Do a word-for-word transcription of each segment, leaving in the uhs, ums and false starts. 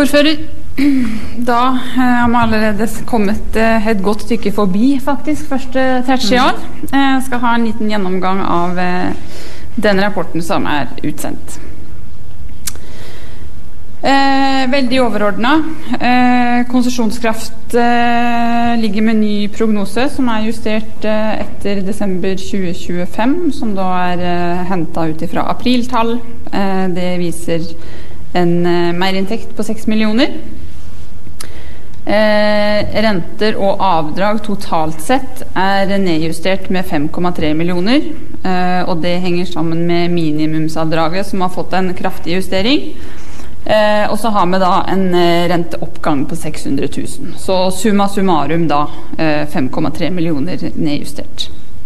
Ordfører, da har vi allerede kommet et godt stykke forbi faktisk første tertial. Jeg skal ha en liten gjennomgang av den rapporten som er utsendt. Eh, veldig overordnet. Eh, Konsesjonskraft eh, ligger med ny prognose som er justert eh, etter desember tjue tjuefem, som da er eh, hentet ut fra apriltall. Eh, det viser en eh, merinntekt på seks millioner. Eh, renter og avdrag totalt sett er nedjustert med fem komma tre millioner, eh, og det henger sammen med minimumsavdraget som har fått en kraftig justering. Eh, og så har vi da en eh, renteoppgang på seks hundre tusen. Så summa summarum da eh, fem komma tre millioner nedjustert.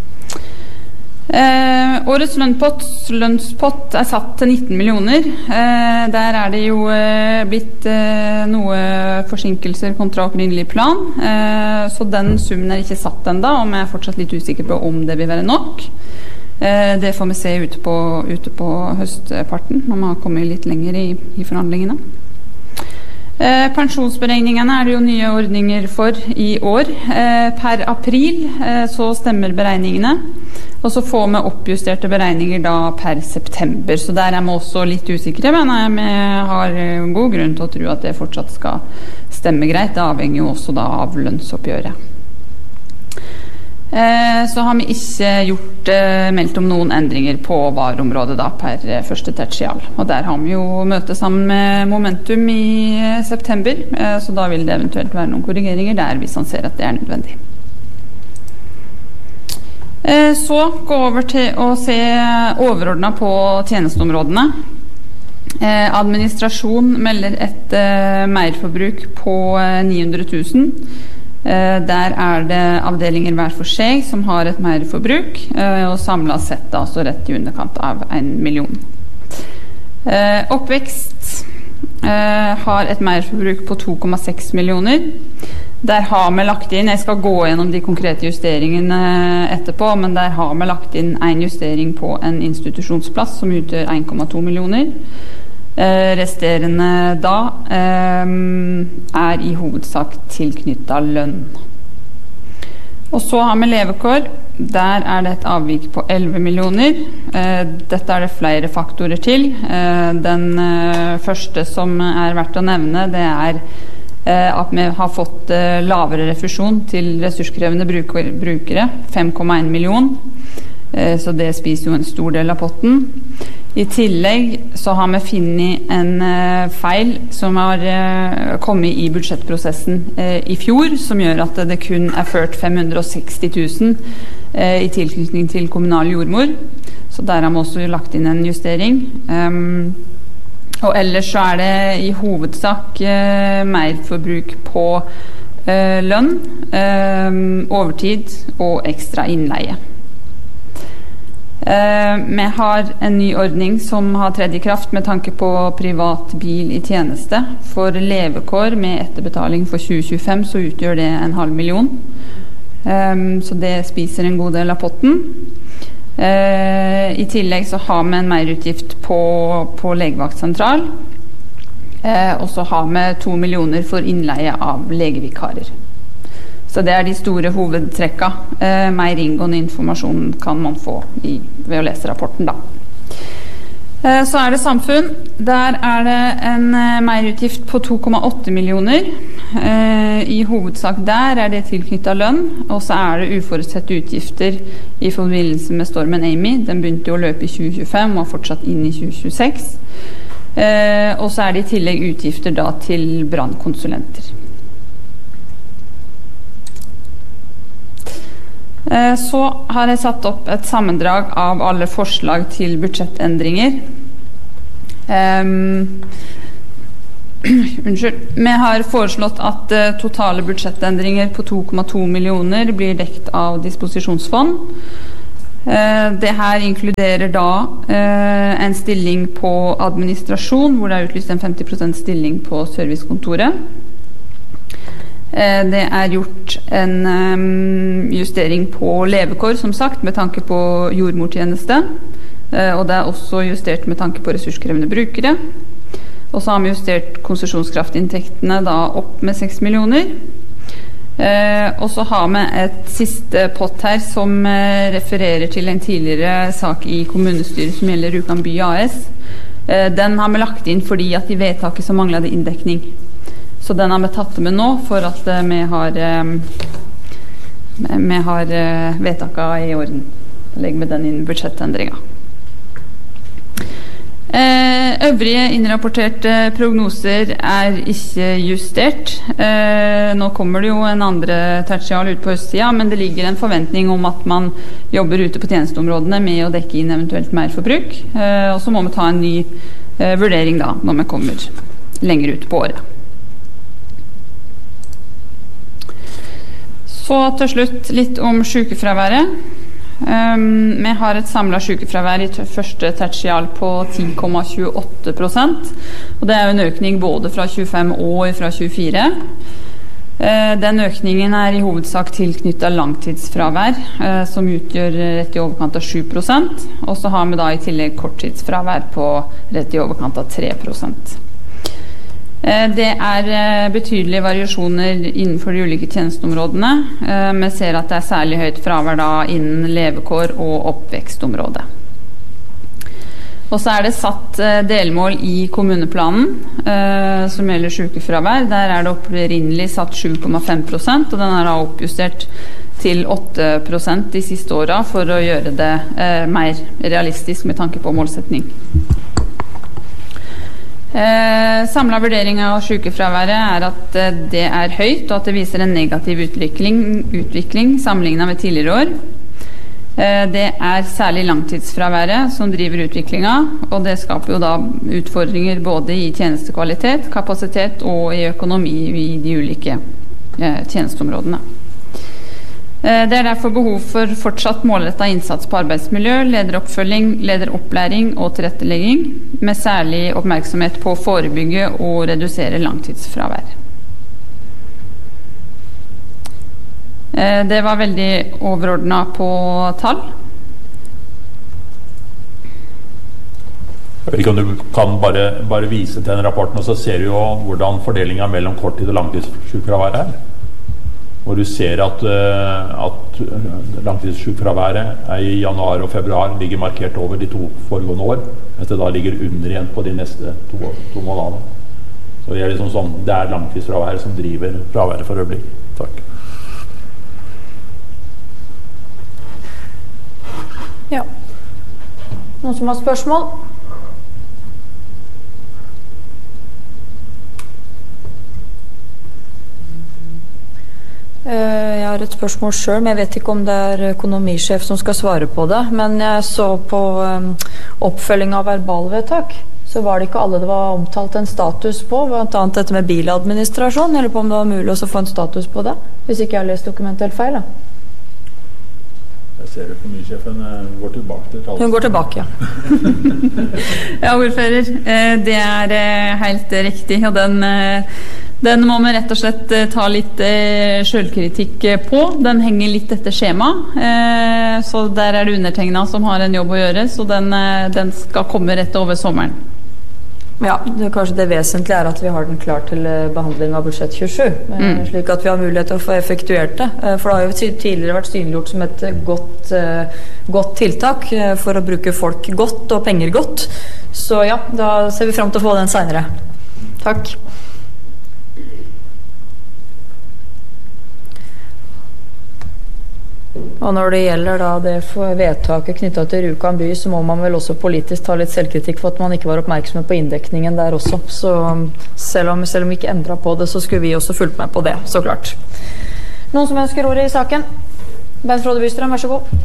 Eh, årets lønnspott, lønnspott er satt til nitten millioner. Eh, der er det jo eh, blitt eh, noe forsinkelser kontra opprinnelig plan. Eh, så den summen er ikke satt enda, og vi er fortsatt litt usikre på om det vil være nok. Eh, det får vi se ute på, ute på høstparten, når vi har kommet litt lenger i, i forhandlingene. Eh, pensjonsberegningene er det jo nye ordninger for i år. Eh, per april eh, så stemmer beregningene, og så får vi oppjusterte beregninger da per september. Så der er vi også litt usikre, men vi har god grunn til å tro at det fortsatt skal stemme greit. Det avhenger jo også da av lønnsoppgjøret. Eh, så har vi ikke gjort eh, meldt om noen endringer på varområdet da per eh, første tertial. Og der har vi jo møte sammen med Momentum i eh, september, eh, så da vil det eventuelt være noen korrigeringer der hvis han ser at det er nødvendig. Eh, så gå over til å se overordnet på tjenesteområdene. Eh, administrasjon melder et eh, merforbruk på eh, ni hundre tusen. Uh, der er det avdelinger hver for seg som har et merforbruk, uh, og samlet sett da, så rett i underkant av en million. Uh, oppvekst uh, har et merforbruk på to komma seks millioner. Der har vi lagt inn, jeg skal gå gjennom de konkrete justeringene etterpå, men der har vi lagt inn en justering på en institusjonsplass som utgjør en komma to millioner. Eh, resterende da eh, er i hovedsak tilknyttet lønn. Og så har vi levekår. Der er det et avvik på elleve millioner. Eh, dette er det flere faktorer til. Eh, den eh, første som er verdt å nevne, det er eh, at vi har fått eh, lavere refusjon til ressurskrevende bruker, brukere, fem komma en million. Eh, så det spiser jo en stor del av potten. I tillegg så har vi funnet en uh, feil som har uh, kommet i budsjettprosessen uh, i fjor, som gjør at det kun er ført fem hundre og seksti tusen uh, i tilknytning til kommunal jordmor. Så der har vi også lagt inn en justering. Um, og ellers så er det i hovedsak uh, merforbruk på uh, lønn, uh, overtid og ekstra innleie. Uh, vi har en ny ordning som har tredje kraft med tanke på privat bil i tjeneste. For levekår med etterbetaling for tjue tjuefem så utgjør det en halv million. Um, så det spiser en god del av potten. Uh, I tillegg så har vi en merutgift på, på legevaktsentral. Uh, og så har vi to millioner for innleie av legevikarer. Så det er de store hovedtrekka. Eh, mer inngående informasjon kan man få i, ved å lese rapporten da. Eh, så er det samfunn. Der er det en eh, merutgift på to komma åtte millioner. Eh, I hovedsak der er det tilknyttet lønn, og så er det uforutsette utgifter i forbindelse med stormen Amy. Den begynte jo å løpe i tjue tjuefem og har fortsatt inn i tjue tjueseks. Eh, og så er det i tillegg utgifter da til brannkonsulenter. Så har jeg satt opp et sammendrag av alle forslag til budsjettendringer. Um, unnskyld. Vi har foreslått at uh, totale budsjettendringer på to komma to millioner blir dekt av disposisjonsfond. Uh, det her inkluderer da uh, en stilling på administrasjon, hvor det er utlyst en femti prosent stilling på servicekontoret. Det er gjort en um, justering på levekår, som sagt, med tanke på jordmortjeneste. Uh, og det er også justert med tanke på ressurskrevende brukere. Og så har vi justert konsesjonskraftinntektene da opp med seks millioner. Eh, og så har vi et siste pott her som eh, refererer til en tidligere sak i kommunestyret som gjelder Rjukan by A S. Eh, den har vi lagt inn fordi at i vedtaket så manglet det inndekning. Så den har vi tatt med nå for at eh, vi har, eh, vi har eh, vedtaket i orden. Legger vi den inn i budsjettendringen. Eh, øvrige innrapporterte prognoser er ikke justert. Eh, nå kommer det jo en andre tertial ut på høstsiden, men det ligger en forventning om at man jobber ute på tjenesteområdene med å dekke inn eventuelt mer forbruk. Eh, og så må vi ta en ny eh, vurdering da, når vi kommer lenger ut på året. Så til slutt litt om sykefraværet. Um, vi har et samlet sykefravær i første tertial på ti komma tjueåtte prosent, og det er jo en økning både fra tjuefem og fra tjuefire. Uh, den økningen er i hovedsak tilknyttet langtidsfravær, uh, som utgjør rett i overkant av sju prosent, og så har vi da i tillegg korttidsfravær på rett i overkant av tre prosent. Det er betydelige variasjoner innenfor de ulike tjenesteområdene. Vi ser at det er særlig høyt fravær da innen levekår og oppvekstområdet. Og så er det satt delmål i kommuneplanen som gjelder sykefravær. Der er det opprinnelig satt sju komma fem prosent, og den er da oppjustert til åtte prosent de siste årene for å gjøre det mer realistisk med tanke på målsetning. Eh, Samlet vurdering av sykefraværet er at eh, det er høyt, og at det viser en negativ utvikling, utvikling sammenlignet med tidligere år. Eh, det er særlig langtidsfraværet som driver utviklingen, og det skaper jo da utfordringer både i tjenestekvalitet, kapasitet og i økonomi i de ulike eh, tjenesteområdene. Det er derfor behov for fortsatt målrettet innsats på arbeidsmiljø, lederoppfølging, lederopplæring og tilrettelegging, med særlig oppmerksomhet på å forebygge og redusere langtidsfravær. Det var veldig overordnet på tall. Jeg vet ikke om du kan bare, bare vise til den rapporten, og så ser du jo hvordan fordelingen mellom korttids- og langtidssykefravær er. Hvor du ser at, at langtidssykefraværet i januar og februar ligger markert over de to foregående år, mens det da ligger under igjen på de neste to, to månedene. Så det er liksom sånn, det er langtidsfraværet som driver fraværet for øyeblikk. Takk. Ja. Noen som har spørsmål? Jeg har et spørsmål selv, men jeg vet ikke om det er økonomisjef som skal svare på det. Men jeg så på um, oppfølging av verbalvedtak, så var det ikke alle det var omtalt en status på, blant annet dette med biladministrasjon, eller på om det var mulig å få en status på det, hvis ikke jeg har lest dokumentet helt feil. Da. Jeg ser økonomisjefen går tilbake til tallet. Hun går tilbake, ja. Ja, ordfører, det er helt riktig, og den... Den må vi rett og slett ta litt eh, selvkritikk på. Den henger litt etter skjema, eh, så der er det undertegnet som har en jobb å gjøre, så den, eh, den skal komme rett over sommeren. Ja, det, kanskje det vesentlige er at vi har den klar til behandling av budsjett tjuesju, mm. slik at vi har mulighet til å få effektuert det. For det har jo tidligere vært synliggjort som et godt, godt tiltak for å bruke folk godt og penger godt. Så ja, da ser vi frem til å få den senere. Takk. Og når det gjelder da det vedtaket knyttet til Rjukan by, så må man vel også politisk ta litt selvkritikk for at man ikke var oppmerksom på inndekningen der også. Så selv om, selv om vi ikke endret på det, så skulle vi også fulgt med på det, så klart. Noen som ønsker ordet i saken? Bent Frode Bystrøm, vær så god.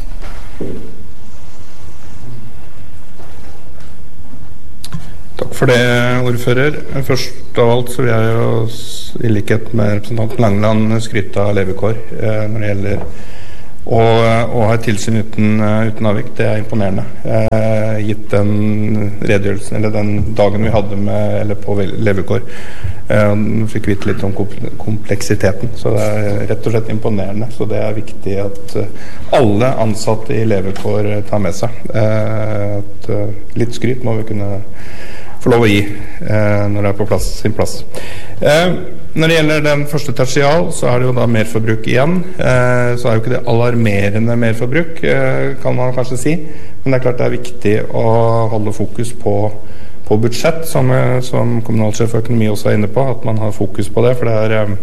Takk for det, ordfører. Først av alt så vil jeg jo, i likhet med representanten Langeland, skryte av levekår eh, når det gjelder Og, og ha et tilsyn uten, uten avvik. Det er imponerende. Eh, gitt den redegjørelsen, eller den dagen vi hadde med, eller på levekår, eh, fikk vite litt om kompleksiteten. Så det er rett og slett imponerende. Så det er viktig at alle ansatte i levekår tar med seg. Eh, at, litt skryt må vi kunne får lov å gi eh, når det er på plass, sin plass. Eh, når det gjelder den første tertial, så er det jo da merforbruk igjen. Eh, så er jo ikke det alarmerende merforbruk, eh, kan man kanskje si. Men det er klart det er viktig å holde fokus på, på budsjett, som, som kommunalsjef og økonomi også er inne på, at man har fokus på det, for det er eh,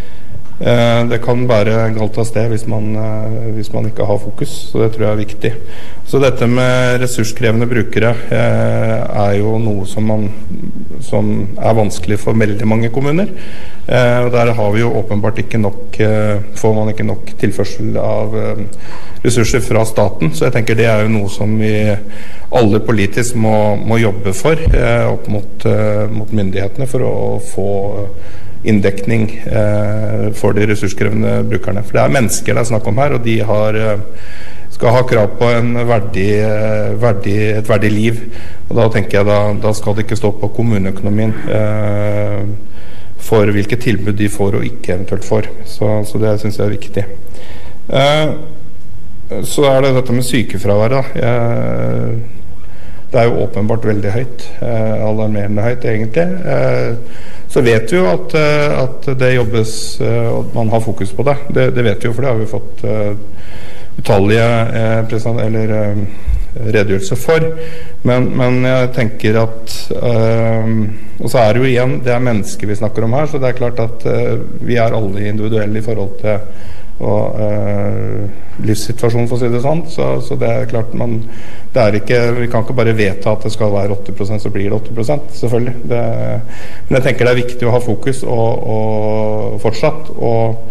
det kan være galt av sted hvis man, hvis man ikke har fokus, så det tror jeg er viktig. Så dette med ressurskrevende brukere eh, er jo noe som, man, som er vanskelig for veldig mange kommuner. Eh, og der har vi jo åpenbart ikke nok, eh, får man ikke nok tilførsel av eh, ressurser fra staten, så jeg tenker det er jo noe som vi alle politisk må, må jobbe for eh, opp mot, eh, mot myndighetene for å få inndekning eh, for de ressurskrevende brukerne. For det er mennesker det er snakk om her, og de har, eh, skal ha krav på en verdig, eh, verdig, et verdig liv. Og da tenker jeg da, da skal det ikke stå på kommuneøkonomien eh, for hvilke tilbud de får og ikke eventuelt får. Så, så det synes jeg er viktig. Eh, så er det dette med sykefravær da. Jeg, det er jo åpenbart veldig høyt, eh, alarmerende høyt egentlig. Eh, så vet vi jo at, at det jobbes, og man har fokus på det. Det, det vet vi jo, for det har vi fått uh, utallige uh, eller, uh, redegjørelser for. Men, men jeg tenker at, uh, og så er det jo igjen, det er mennesker vi snakker om her, så det er klart at uh, vi er alle individuelle i forhold til og, uh, livssituasjonen, for å si det sånn. Så, så det er klart, man, det er ikke, vi kan ikke bare vedta at det skal være åtti prosent, så blir det åtti prosent, selvfølgelig. Det, men jeg tenker det er viktig å ha fokus og, og fortsatt, og,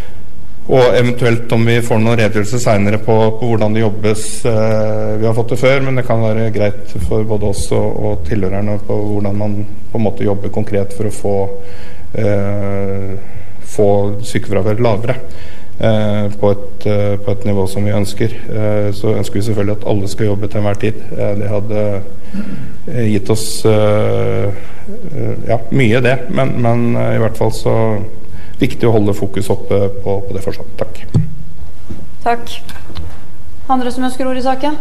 og eventuelt om vi får noen redegjørelser senere på, på hvordan det jobbes. Uh, vi har fått det før, men det kan være greit for både oss og, og tilhørerne på hvordan man på en måte jobber konkret for å få, uh, få sykefravær lavere. Uh, på, et, uh, på et nivå som vi ønsker. Uh, så ønsker vi selvfølgelig at alle skal jobbe til enhver tid. Uh, det hadde uh, gitt oss uh, uh, ja, mye det, men, men uh, i hvert fall så viktig å holde fokus oppe på, på det fortsatt. Takk. Takk. Andre som ønsker ord i saken?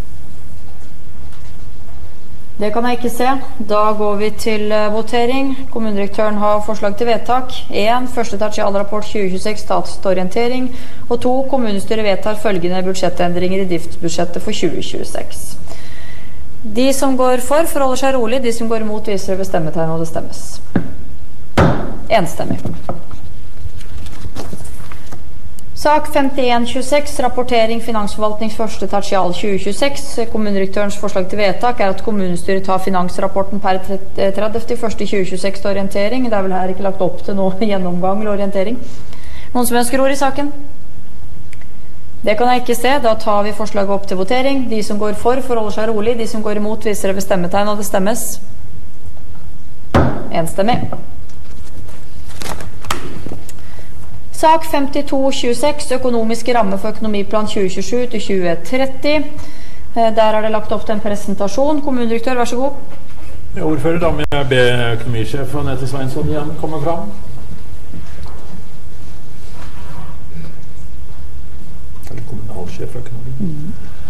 Det kan jeg ikke se. Da går vi til votering. Kommunedirektøren har forslag til vedtak. en. Første tertialrapport tjue tjueseks statsorientering. Og to. Kommunestyret vedtar følgende budsjettendringer i driftsbudsjettet for tjue tjueseks. De som går for, forholder seg rolig. De som går imot, viser ved stemmetegn, og det stemmes. Enstemmig. Sak femtien tjueseks, rapportering finansforvaltnings første tertial tjue tjueseks. Kommunedirektørens forslag til vedtak er at kommunestyret tar finansrapporten per tredivte første tjue tjueseks til orientering. Det er vel her ikke lagt opp til noe gjennomgang eller orientering. Noen som ønsker ord i saken? Det kan jeg ikke se. Da tar vi forslaget opp til votering. De som går for, forholder seg rolig. De som går imot, viser ved stemmetegn, og det stemmes. Enstemmig. Sak femtito tjueseks, økonomiske rammer for økonomiplan tjue tjuesju til tjue tretti. Der er det lagt opp til en presentasjon. Kommunedirektør, vær så god. Ja, ordfører, da må jeg be økonomisjef Anette Sveinsson igjen komme fram. Eller kommunalsjef økonomi. Mm.